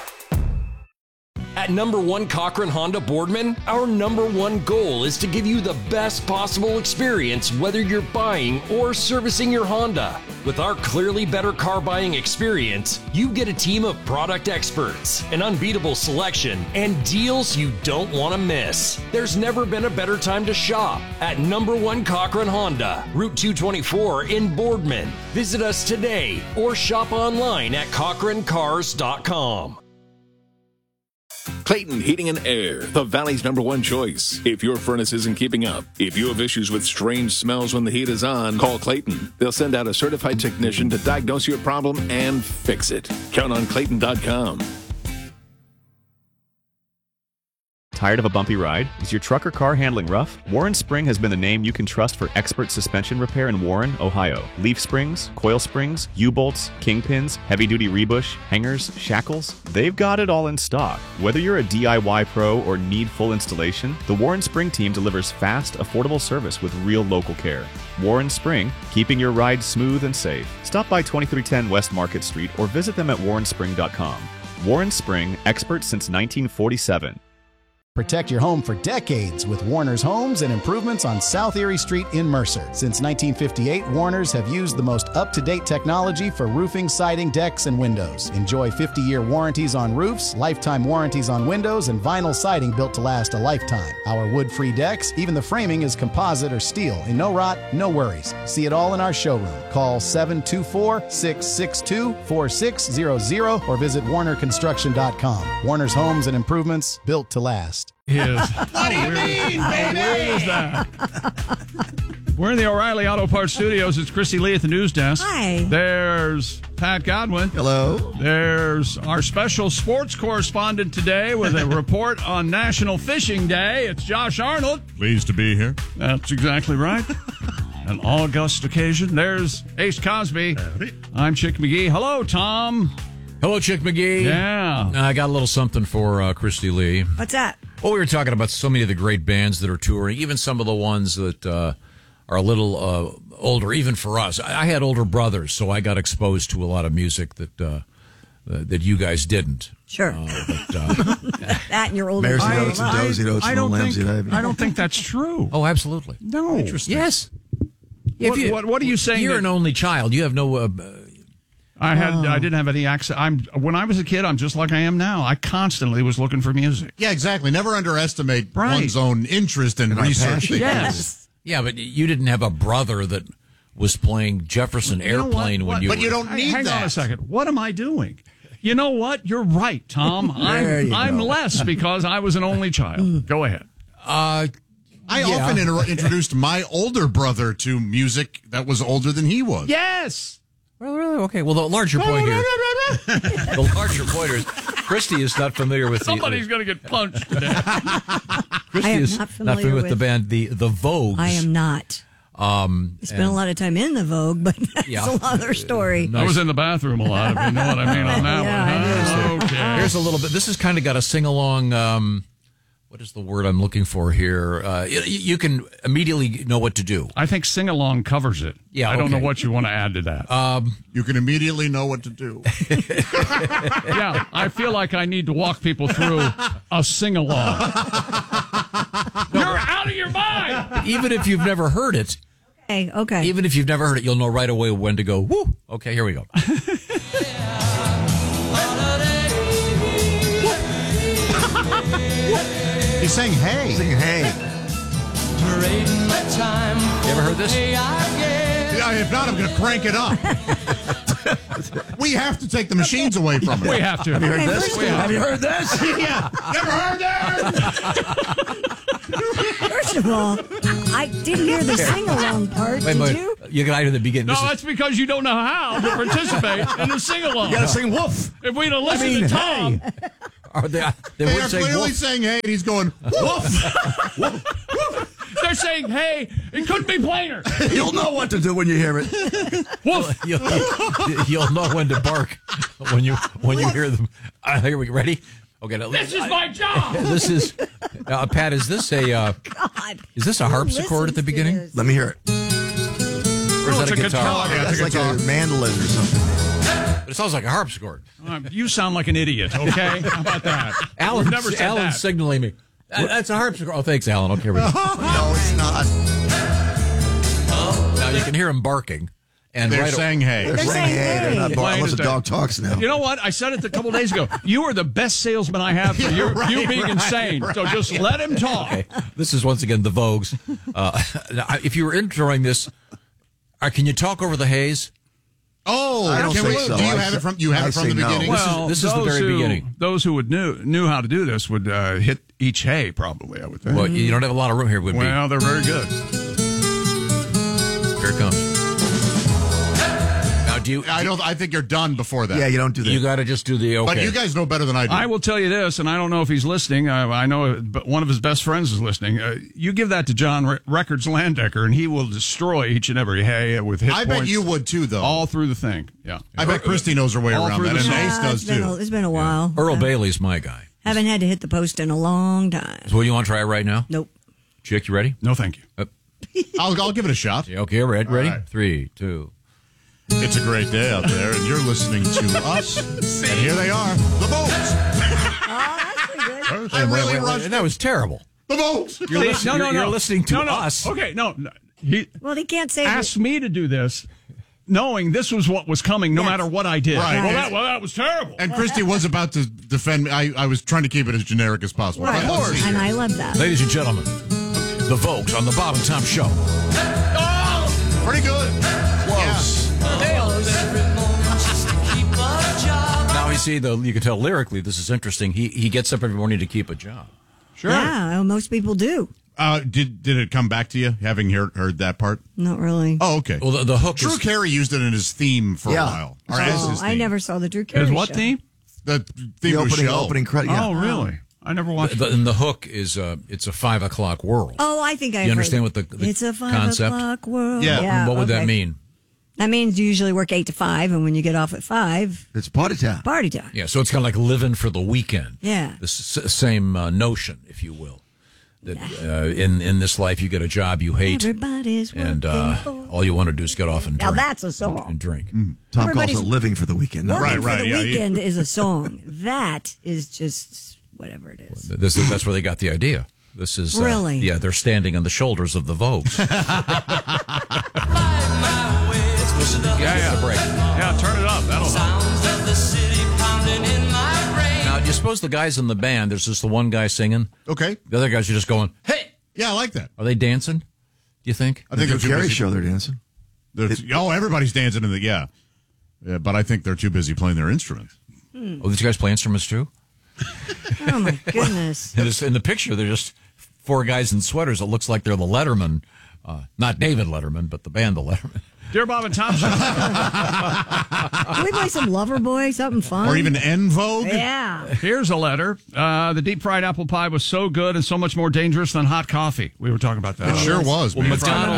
At number 1 Cochran Honda Boardman, our number 1 goal is to give you the best possible experience whether you're buying or servicing your Honda. With our clearly better car buying experience, you get a team of product experts, an unbeatable selection, and deals you don't want to miss. There's never been a better time to shop at number 1 Cochran Honda, Route 224 in Boardman. Visit us today or shop online at CochranCars.com. Clayton Heating and Air, the Valley's number 1 choice. If your furnace isn't keeping up, if you have issues with strange smells when the heat is on, call Clayton. They'll send out a certified technician to diagnose your problem and fix it. Count on Clayton.com. Tired of a bumpy ride? Is your truck or car handling rough? Warren Spring has been the name you can trust for expert suspension repair in Warren, Ohio. Leaf springs, coil springs, U-bolts, kingpins, heavy-duty rebush, hangers, shackles, they've got it all in stock. Whether you're a DIY pro or need full installation, the Warren Spring team delivers fast, affordable service with real local care. Warren Spring, keeping your ride smooth and safe. Stop by 2310 West Market Street or visit them at warrenspring.com. Warren Spring, expert since 1947. Protect your home for decades with Warner's Homes and Improvements on South Erie Street in Mercer. Since 1958, Warner's have used the most up-to-date technology for roofing, siding, decks, and windows. Enjoy 50-year warranties on roofs, lifetime warranties on windows, and vinyl siding built to last a lifetime. Our wood-free decks, even the framing is composite or steel. And no rot, no worries. See it all in our showroom. Call 724-662-4600 or visit warnerconstruction.com. Warner's Homes and Improvements, built to last. What do you mean, baby? Where is that? We're in the O'Reilly Auto Parts Studios. It's Christy Lee at the news desk. Hi. There's Pat Godwin. Hello. There's our special sports correspondent today with a report on National Fishing Day. It's Josh Arnold. Pleased to be here. That's exactly right. An august occasion. There's Ace Cosby. Howdy. I'm Chick McGee. Hello, Tom. Hello, Chick McGee. Yeah. I got a little something for Christy Lee. What's that? Well, we were talking about so many of the great bands that are touring, even some of the ones that are a little older, even for us. I had older brothers, so I got exposed to a lot of music that you guys didn't. Sure. That and your older Mares brother. and Oats and Dozy Oats and Lamsy Ivy. I don't think that's true. Oh, absolutely. No. Interesting. Yes. What are you saying? You're an only child. You have no... I didn't have any access. When I was a kid, I'm just like I am now. I constantly was looking for music. Yeah, exactly. Never underestimate one's own interest in research. Yes. Yeah, but you didn't have a brother that was playing Jefferson Airplane when you were... But you don't need Hang that. on a second. What am I doing? You know what? You're right, Tom. I'm less because I was an only child. Go ahead. I often introduced my older brother to music that was older than he was. Yes. Well, really? Okay. Well, the larger point here... the larger point is, Christy is not familiar with Somebody's going to get punched today. Christy is not familiar with the band, the Vogues. I am not. Spent a lot of time in the Vogue, but that's a other story. I was in the bathroom a lot, if you know what I mean on that one. Okay. Here's a little bit. This has kind of got a sing-along. What is the word I'm looking for here? You can immediately know what to do. I think sing-along covers it. Yeah, I don't know what you want to add to that. You can immediately know what to do. Yeah, I feel like I need to walk people through a sing-along. You're out of your mind! Even if you've never heard it. Okay. Even if you've never heard it, you'll know right away when to go, woo! Okay, here we go. He's saying hey. Singing hey. You ever heard this? Yeah, if not, I'm going to crank it up. We have to take the machines away from it. We have to. Have you heard this? Have you heard this? Yeah. Never heard that? First of all, I didn't hear the sing-along part. Did you? You got to the beginning. No, that's because you don't know how to participate in the sing-along. You got to sing woof. If we'd have listened to Tom... Hey. They are clearly saying hey, and he's going, woof. Woof. They're saying, hey, it couldn't be plainer. You'll know what to do when you hear it. Woof. You'll know when to bark when you hear them. Here we go. Ready? Okay. This is my job. This is Pat. Is this a is this a harpsichord at the beginning? Let me hear it. Or is that a guitar? That's like a mandolin or something. But it sounds like a harpsichord. You sound like an idiot, okay? How about that? Alan's signaling me. That's a harpsichord. Oh, thanks, Alan. Okay, we go. No, it's not. Now you can hear him barking. And they're saying hey. They're saying hey. They're not barking unless the dog talks now. You know what? I said it a couple days ago. You are the best salesman I have for you being insane. So just let him talk. Okay. This is once again the Vogues. If you were introing this, can you talk over the haze? Oh, I don't think so. Do you have it from the beginning? Well, this is the very beginning. Those who knew how to do this would hit each hay, probably, I would think. Well, you don't have a lot of room here, would be. Well, they're very good. Here it comes. Now, I think you're done before that. Yeah, you don't do that. You got to just do the okay. But you guys know better than I do. I will tell you this, and I don't know if he's listening. I know one of his best friends is listening. You give that to John Records Landecker, and he will destroy each and every hay with hit points. I bet you would, too, though. All through the thing, yeah. I bet Christy knows her way around that, and Ace does, too. It's been a while. Earl Bailey's my guy. Haven't had to hit the post in a long time. So you want to try it right now? Nope. Chick, you ready? No, thank you. I'll give it a shot. Yeah, okay, ready? Right. 3, 2. It's a great day out there, and you're listening to us. And here they are, the Vogues. That's pretty good. I really rushed. That was terrible. The Vogues. You're listening to us. Okay, no. He can't say. Asked me to do this, knowing this was what was coming, no matter what I did. Right. Well, that was terrible. And Christy was about to defend me. I was trying to keep it as generic as possible. Right. Of course. And I love that. Ladies and gentlemen, the Vogues on the Bob and Tom Show. Oh, pretty good. Close. Now you see, you can tell lyrically this is interesting. He gets up every morning to keep a job. Sure. Yeah, most people do. Did it come back to you, having heard that part? Not really. Oh, okay. Well, the hook Drew Carey used it in his theme for a while. Or as his theme. I never saw the Drew Carey His what show. theme? The theme of the show. Opening credit. Yeah. Oh, really? I never watched it. And the hook is it's a 5 o'clock world. Oh, I think I You understand what the it's a 5 concept? o'clock world. Yeah. What would that mean? That means you usually work 8 to 5, and when you get off at 5, it's party time. Party time. Yeah, so it's kind of like living for the weekend. Yeah. The same notion, if you will. That in this life, you get a job you hate. Everybody's and working all you want to do is get off and Now drink. that's a song. And drink. Tom calls it living for the weekend. Working for the weekend is a song. That is just whatever it is. That's where they got the idea. This is really? Yeah, they're standing on the shoulders of the Vogues. Let's listen to the break. Yeah, turn it up. That'll help. Now, do you suppose the guys in the band, there's just the one guy singing? Okay. The other guys are just going, hey! Yeah, I like that. Are they dancing? Do you think? I think the Carey show, they're dancing. Everybody's dancing in the, yeah, but I think they're too busy playing their instruments. Oh, these guys play instruments too? Oh, my goodness. In the picture, they're just 4 guys in sweaters. It looks like they're the Letterman Not David Letterman, but the band The Letterman. Dear Bob and Tom. Can we play some Loverboy, something fun? Or even En Vogue? Yeah. Here's a letter. The deep fried apple pie was so good and so much more dangerous than hot coffee. We were talking about that. It sure was. Well, man.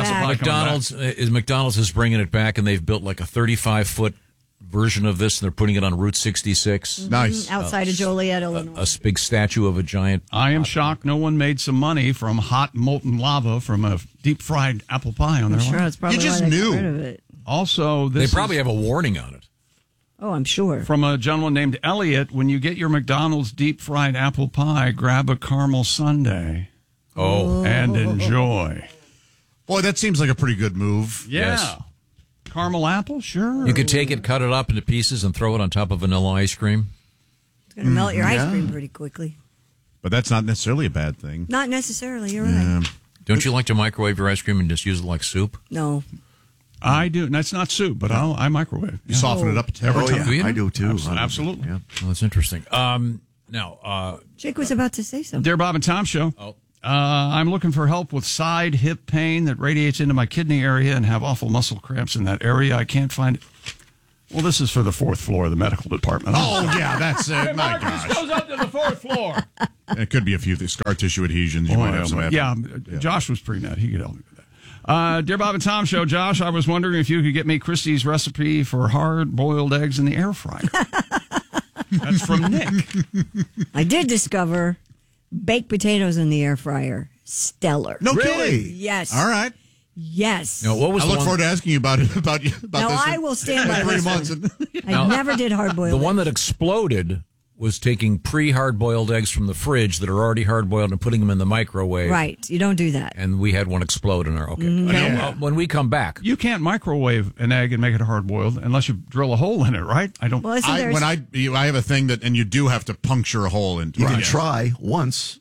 McDonald's is bringing it back, and they've built like a 35-foot version of this, and they're putting it on Route 66. Nice. Outside of Joliet, Illinois. A big statue of a giant. I am shocked no one made some money from hot molten lava from a deep fried apple pie on their Sure, lawn. it's probably You just why they knew. got rid of it. Also, They this probably is have a warning on it. Oh, I'm sure. from a gentleman named Elliot. When you get your McDonald's deep fried apple pie, grab a caramel sundae. And enjoy. Boy, that seems like a pretty good move. Yeah. Yes. Caramel apple? Sure. You could take it, cut it up into pieces, and throw it on top of vanilla ice cream. It's going to melt your ice cream pretty quickly. But that's not necessarily a bad thing. Not necessarily. You're right. Don't you like to microwave your ice cream and just use it like soup? No. I do. That's not soup, but I microwave. You soften it up every time. Do you? I do too. Absolutely. Yeah. Well, that's interesting. Now, Jake was about to say something. Dear Bob and Tom Show. I'm looking for help with side hip pain that radiates into my kidney area and have awful muscle cramps in that area. I can't find it. Well, this is for the 4th floor of the medical department. Oh, yeah, that's it. My Marcus gosh. goes up to the 4th floor. It could be a few scar tissue adhesions. You might have some. Yeah, Josh was pretty net. He could help me with that. Dear Bob and Tom Show, Josh, I was wondering if you could get me Christy's recipe for hard-boiled eggs in the air fryer. That's from Nick. I did discover baked potatoes in the air fryer. Stellar. No kidding. Yes. All right. Yes. what was I look forward to asking you about Now, this. I will stand by 3 this months. one. I never did hard-boiled the one eggs. that exploded was taking pre-hard-boiled eggs from the fridge that are already hard-boiled and putting them in the microwave. Right. You don't do that. And we had one explode in our... Okay. Yeah. When we come back... You can't microwave an egg and make it hard-boiled unless you drill a hole in it, right? I don't... Well, I have a thing that, and you do have to puncture a hole into You it. can Yes. try once.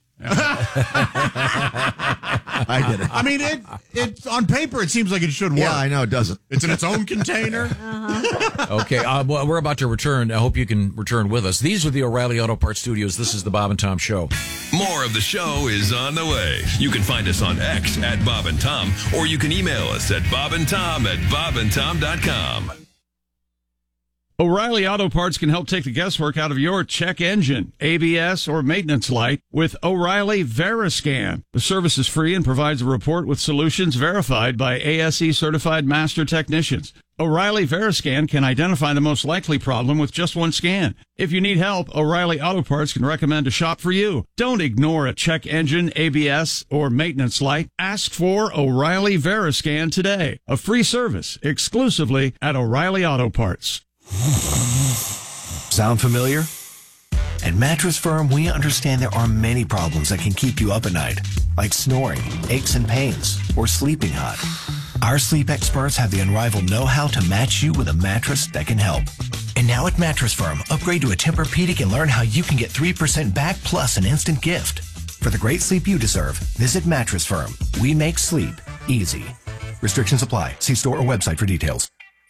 I did it. I mean, it on paper, it seems like it should work. Yeah, I know. It doesn't. It's in its own container. Okay, well, we're about to return. I hope you can return with us. These are the O'Reilly Auto Parts Studios. This is the Bob and Tom Show. More of the show is on the way. You can find us on X at Bob and Tom, or you can email us at bobandtom@bobandtom.com. O'Reilly Auto Parts can help take the guesswork out of your check engine, ABS, or maintenance light with O'Reilly Veriscan. The service is free and provides a report with solutions verified by ASE certified master technicians. O'Reilly Veriscan can identify the most likely problem with just one scan. If you need help, O'Reilly Auto Parts can recommend a shop for you. Don't ignore a check engine, ABS, or maintenance light. Ask for O'Reilly Veriscan today. A free service exclusively at O'Reilly Auto Parts. Sound familiar? At Mattress Firm, we understand there are many problems that can keep you up at night, like snoring, aches and pains, or sleeping hot. Our sleep experts have the unrivaled know-how to match you with a mattress that can help. And now at Mattress Firm, upgrade to a Tempur-Pedic and learn how you can get 3% back plus an instant gift. For the great sleep you deserve, visit Mattress Firm. We make sleep easy. Restrictions apply. See store or website for details.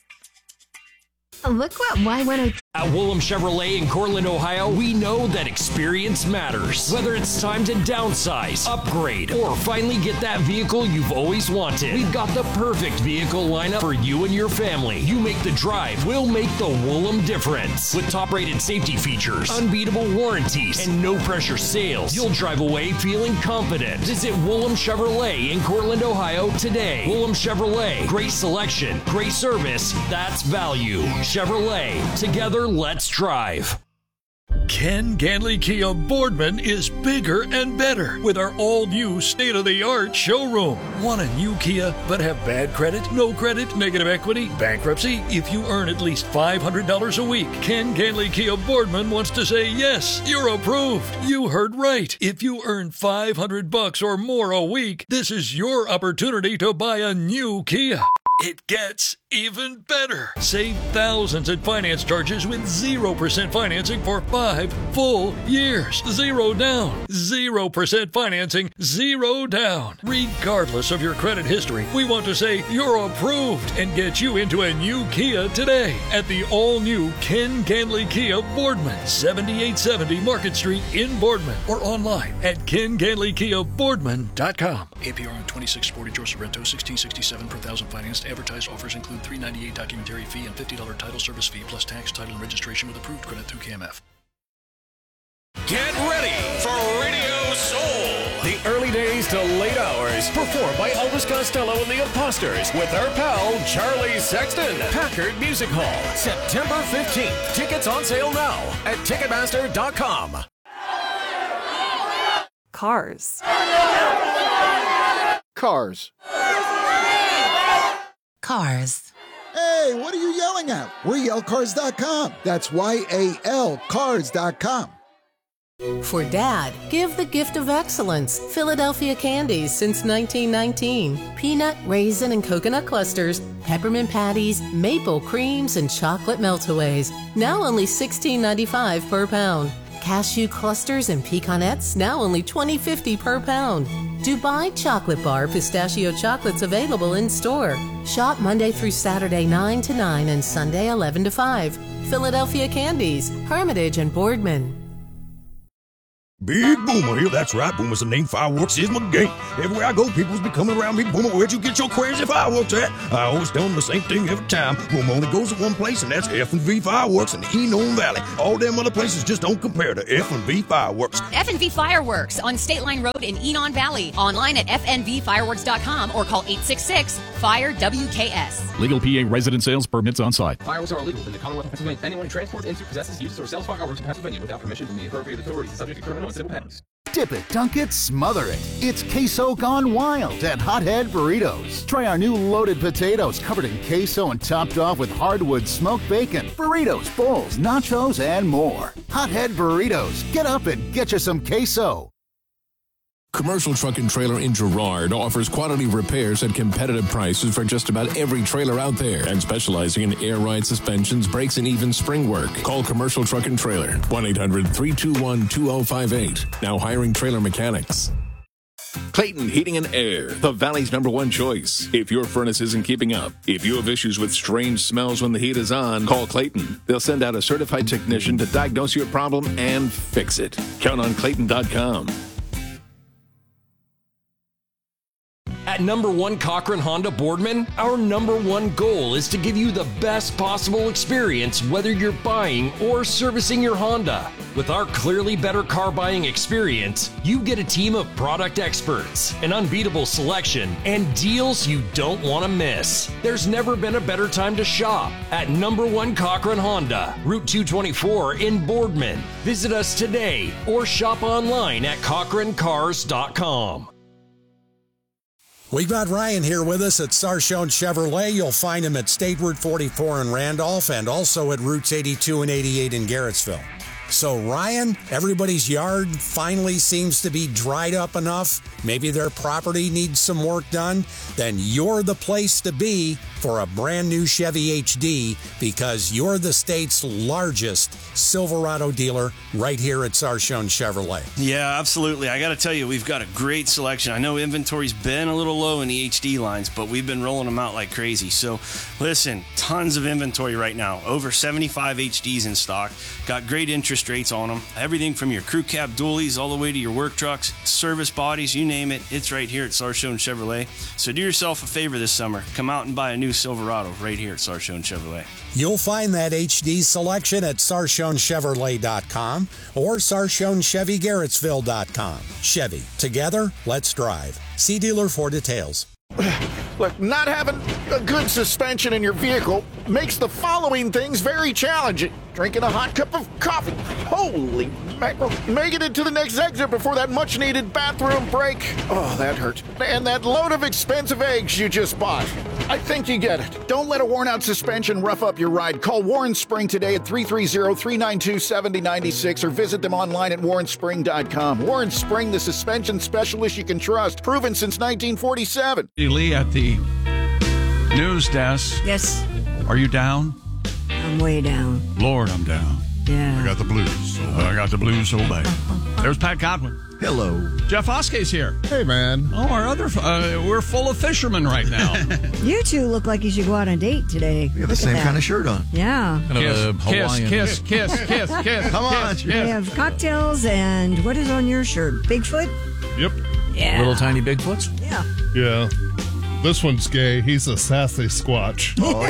Look what Y102. At Woolham Chevrolet in Cortland, Ohio, we know that experience matters. Whether it's time to downsize, upgrade, or finally get that vehicle you've always wanted, we've got the perfect vehicle lineup for you and your family. You make the drive, we'll make the Woolham difference. With top-rated safety features, unbeatable warranties, and no-pressure sales, you'll drive away feeling confident. Visit Woolham Chevrolet in Cortland, Ohio today. Woolham Chevrolet, great selection, great service, that's value. Chevrolet, together let's drive. Ken Ganley Kia Boardman is bigger and better with our all-new state-of-the-art showroom. Want a new Kia but have bad credit, no credit, negative equity, bankruptcy? If you earn at least $500 a week, Ken Ganley Kia Boardman wants to say, yes, you're approved. You heard right. If you earn $500 or more a week, this is your opportunity to buy a new Kia. It gets even better. Save thousands in finance charges with 0% financing for 5 full years. 0 down. 0% financing, 0 down. Regardless of your credit history, we want to say you're approved and get you into a new Kia today at the all-new Ken Canley Kia Boardman, 7870 Market Street in Boardman, or online at kencanleykiaboardman.com. APR on 2640 George Sorrento, $1667 per thousand financed. Advertised offers include $398 documentary fee and $50 title service fee plus tax, title, and registration with approved credit through KMF. Get ready for Radio Soul. The early days to late hours, performed by Elvis Costello and the Imposters with our pal Charlie Sexton. Packard Music Hall, September 15th. Tickets on sale now at Ticketmaster.com. Cars. Cars. Cars. Hey, what are you yelling at? We're yellcars.com. That's YAL cars.com. For Dad, give the gift of excellence. Philadelphia Candies since 1919. Peanut, raisin, and coconut clusters, peppermint patties, maple creams, and chocolate meltaways. Now only $16.95 per pound. Cashew clusters and pecanettes, now only $20.50 per pound. Dubai Chocolate Bar pistachio chocolates available in store. Shop Monday through Saturday 9 to 9 and Sunday 11 to 5. Philadelphia Candies, Hermitage and Boardman. Big Boomer here, that's right, Boomer's the name, fireworks is my game. Everywhere I go, people's be coming around me, Boomer, where'd you get your crazy fireworks at? I always tell them the same thing every time. Boomer only goes to one place, and that's F&V Fireworks in the Enon Valley. All them other places just don't compare to F&V Fireworks. F&V Fireworks on State Line Road in Enon Valley. Online at fnvfireworks.com or call 866-FIRE-WKS. Legal PA resident sales permits on site. Fireworks are illegal in the Commonwealth of Pennsylvania. Anyone who transports, into, possesses, uses, or sells fireworks in Pennsylvania without permission from the appropriate authorities is subject to criminal and civil penalties. Dip it, dunk it, smother it. It's queso gone wild at Hothead Burritos. Try our new loaded potatoes covered in queso and topped off with hardwood smoked bacon, burritos, bowls, nachos, and more. Hothead Burritos. Get up and get you some queso. Commercial Truck and Trailer in Girard offers quality repairs at competitive prices for just about every trailer out there, and specializing in air ride suspensions, brakes, and even spring work. Call Commercial Truck and Trailer, 1-800-321-2058. Now hiring trailer mechanics. Clayton Heating and Air, the Valley's #1 choice. If your furnace isn't keeping up, if you have issues with strange smells when the heat is on, call Clayton. They'll send out a certified technician to diagnose your problem and fix it. Count on Clayton.com. At #1 Cochran Honda Boardman, our #1 goal is to give you the best possible experience whether you're buying or servicing your Honda. With our clearly better car buying experience, you get a team of product experts, an unbeatable selection, and deals you don't want to miss. There's never been a better time to shop at #1 Cochran Honda, Route 224 in Boardman. Visit us today or shop online at CochranCars.com. We've got Ryan here with us at Sarchone Chevrolet. You'll find him at State Route 44 in Randolph and also at routes 82 and 88 in Garrettsville. So, Ryan, everybody's yard finally seems to be dried up enough. Maybe their property needs some work done. Then you're the place to be for a brand new Chevy HD because you're the state's largest Silverado dealer right here at Sarchone Chevrolet. Yeah, absolutely. I got to tell you, we've got a great selection. I know inventory's been a little low in the HD lines, but we've been rolling them out like crazy. So, listen, tons of inventory right now. Over 75 HDs in stock. Got great interest rates on them. Everything from your crew cab dualies all the way to your work trucks, service bodies, you name it. It's right here at Sarchone Chevrolet. So do yourself a favor this summer. Come out and buy a new Silverado right here at Sarchone Chevrolet. You'll find that HD selection at SarchoneChevrolet.com or SarchoneChevyGarrettsville.com. Chevy, together, let's drive. See dealer for details. Look, not having a good suspension in your vehicle makes the following things very challenging. Drinking a hot cup of coffee. Holy mackerel. Making it to the next exit before that much-needed bathroom break. Oh, that hurt. And that load of expensive eggs you just bought. I think you get it. Don't let a worn-out suspension rough up your ride. Call Warren Spring today at 330-392-7096 or visit them online at warrenspring.com. Warren Spring, the suspension specialist you can trust. Proven since 1947. Lee at the News desk. Yes. Are you down? I'm way down. Lord, I'm down. Yeah. I got the blues. I got the blues so bad. There's Pat Godwin. Hello. Jeff Oskey's here. Hey, man. Oh, our other, we're full of fishermen right now. You two look like you should go out on a date today. We have the same kind of shirt on. Yeah. Kind of a Hawaiian. Kiss. Come on. We have cocktails and what is on your shirt? Bigfoot? Yep. Yeah. Little tiny Bigfoots? Yeah. Yeah. This one's gay. He's a sassy Squatch. Oh,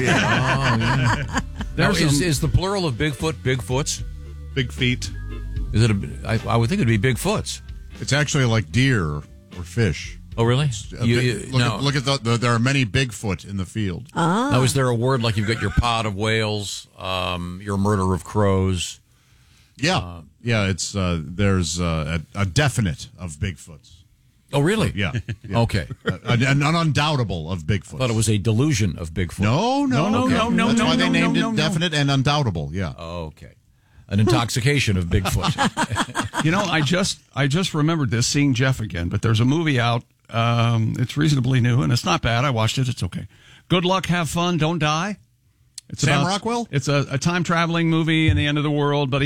yeah. Now, is the plural of Bigfoot Bigfoots? Big feet. Is it? I would think it'd be Bigfoots. It's actually like deer or fish. Oh, really? Look at there are many Bigfoot in the field. Now, is there a word like you've got your pod of whales, your murder of crows? Yeah. It's there's a definite of Bigfoots. Oh, really? Yeah. Okay. An undoubtable of Bigfoot. I thought it was a delusion of Bigfoot. No. No. That's why they named it no. definite and undoubtable. Yeah. Oh, okay. An intoxication of Bigfoot. You know, I just remembered this, seeing Jeff again, but there's a movie out. It's reasonably new, and it's not bad. I watched it. It's okay. Good luck, have fun, don't die. It's Sam Rockwell? It's a time-traveling movie in the end of the world, but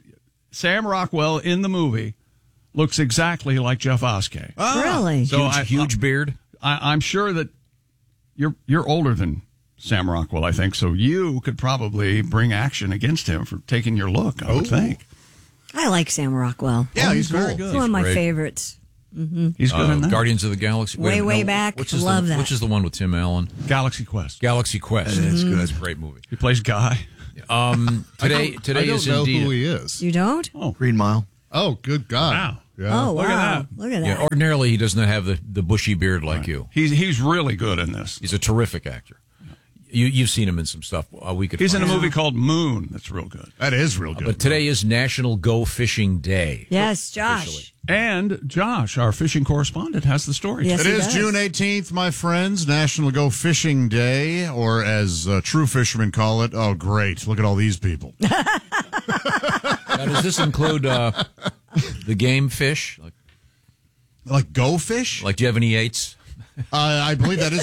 Sam Rockwell in the movie looks exactly like Jeff Oskey. Really? So huge beard. I'm sure that you're older than Sam Rockwell, I think, so you could probably bring action against him for taking your look, I would think. I like Sam Rockwell. Yeah, he's very good. He's one of my great. favorites. Mm-hmm. He's good in that. Guardians of the Galaxy. Way back. Love that. Which is the one with Tim Allen? Galaxy Quest. Galaxy Quest. That's good. That's a great movie. He plays Guy. Today I don't is know indeed who he is. You don't? Oh, Green Mile. Oh, good God. Wow. Yeah. Oh, Look at wow. that. Look at that. Yeah, ordinarily he does not have the bushy beard like you. He's really good in this. He's a terrific actor. You've seen him in some stuff. He's in a movie called Moon. That's real good. That is real good. But today is National Go Fishing Day. Yes, Josh. Officially. And Josh, our fishing correspondent, has the story. Yes, It he is does. June 18th, my friends, National Go Fishing Day, or as true fishermen call it, oh, great, look at all these people. Now, does this include the game fish? Like go fish? Like, do you have any Yates? I believe that is